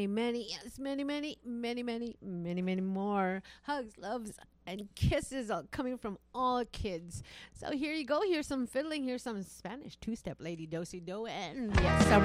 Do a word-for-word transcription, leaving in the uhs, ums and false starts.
Many, yes, many, many, many, many, many, many more hugs, loves, and kisses are coming from all kids. So here you go. Here's some fiddling. Here's some Spanish two-step lady do-si-do. And yes, some